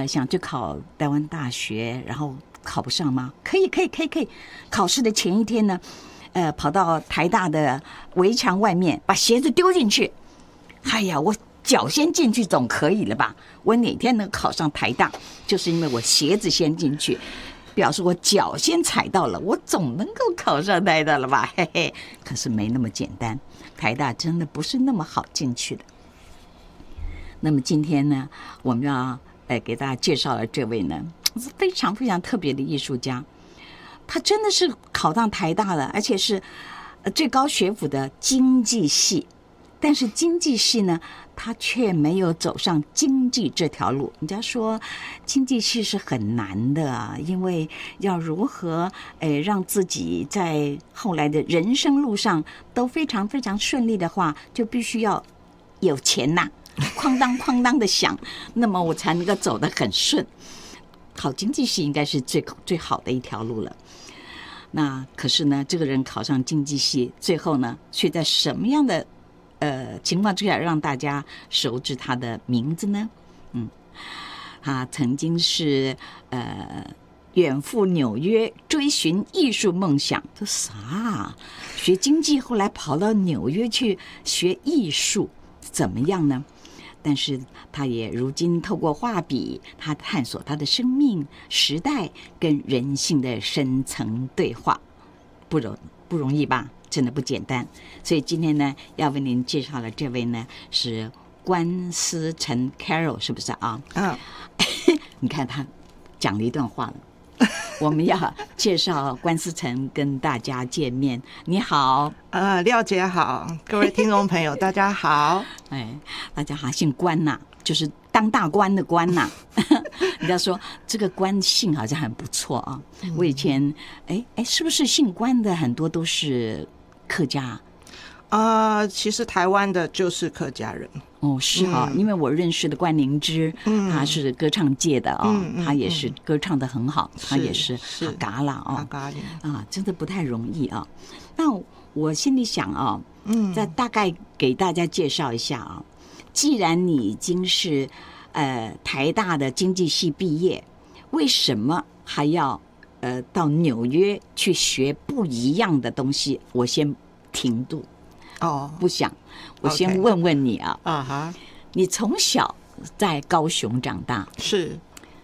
想去考台湾大学，然后考不上吗？可以。考试的前一天呢，跑到台大的围墙外面，把鞋子丢进去。哎呀，我脚先进去总可以了吧？我哪天能考上台大，就是因为我鞋子先进去，表示我脚先踩到了，我总能够考上台大了吧？嘿嘿，可是没那么简单，台大真的不是那么好进去的。那么今天呢，我们要给大家介绍了这位呢，是非常非常特别的艺术家，他真的是考上台大了，而且是最高学府的经济系。但是经济系呢，他却没有走上经济这条路。人家说经济系是很难的，因为要如何让自己在后来的人生路上都非常非常顺利的话，就必须要有钱呐，哐当哐当的响，那么我才能够走得很顺。考经济系应该是最好的一条路了。那可是呢，这个人考上经济系，最后呢，却在什么样的情况之下让大家熟知他的名字呢？他曾经是远赴纽约追寻艺术梦想。这啥？学经济后来跑到纽约去学艺术，怎么样呢？但是他也如今透过画笔，他探索他的生命、时代跟人性的深层对话，不容易吧？真的不简单。所以今天呢，要为您介绍的这位呢是关思成 Carol， 是不是啊？你看他讲了一段话了。我们要介绍关思成跟大家见面。你好， 廖姐好，各位听众朋友大家好。 大家好，姓关呐，就是当大官的官呐。人家说这个关姓好像很不错啊。我以前是不是姓关的很多都是客家？ 其实台湾的就是客家人。 是哈，因为我认识的关灵芝，他是歌唱界的他也是歌唱得很好，他也是哈嘎啦真的不太容易啊。那我心里想再大概给大家介绍一下既然你已经是台大的经济系毕业，为什么还要到纽约去学不一样的东西？我先停顿。不想，我先问问你你从小在高雄长大？ 是。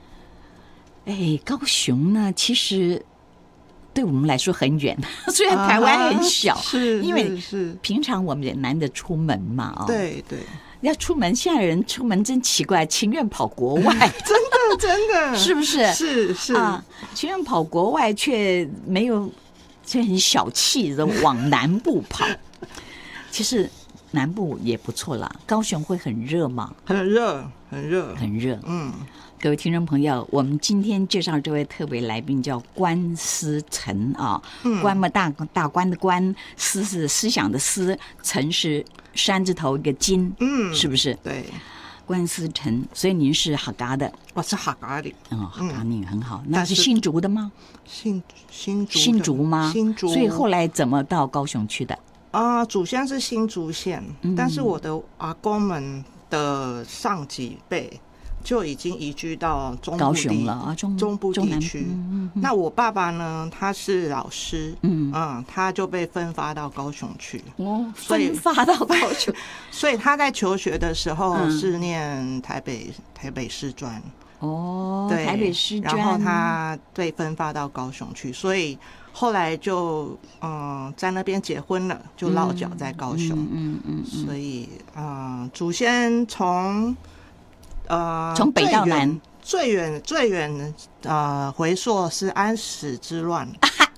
高雄呢，其实对我们来说很远，虽然台湾很小，因为平常我们也难得出门嘛。 对， 要出门，现在人出门真奇怪，情愿跑国外， 真的， 是不是？ 是情愿跑国外，却很小气的往南部跑。其实南部也不错啦，高雄会很热吗？ 很热。 各位听众朋友，我们今天介绍这位特别来宾叫关思成关嘛大官的官，思是思想的思，成是山字头一个金，是不是？ 对， 关思成，所以您是哈嘎的。 我是哈嘎的。 哈嘎你很好。那是新竹的吗？新竹吗？ 新竹。 所以后来怎么到高雄去的？ 祖先是新竹县，但是我的阿公们的上几辈就已经移居到高雄了中部地区。那我爸爸呢，他是老师，他就被分发到高雄去。 分发到高雄， 所以他在求学的时候是念台北师专。对， 台北师专， 然后他被分发到高雄去，所以后来就在那边结婚了，就落脚在高雄。所以祖先从北到南最远回溯是安史之乱。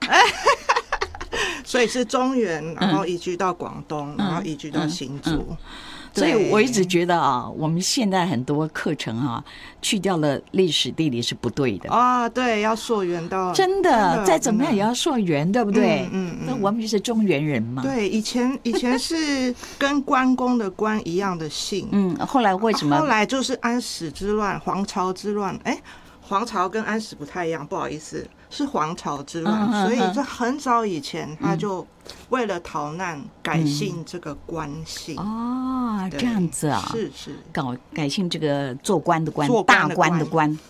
所以是中原，然后移居到广东，然后移居到新竹。 所以我一直觉得我们现在很多课程去掉了历史地理是不对的对，要溯源到真的再怎么样也要溯源，对不对？那我们就是中原人嘛。 对，以前是跟关公的关一样的姓。 后来为什么？ 后来就是安史之乱、黄巢之乱。黄巢跟安史不太一样，不好意思，是黄巢之乱。所以这很早以前他就为了逃难改姓这个关姓。 这样子啊。 是改姓这个做官的官，大官的官。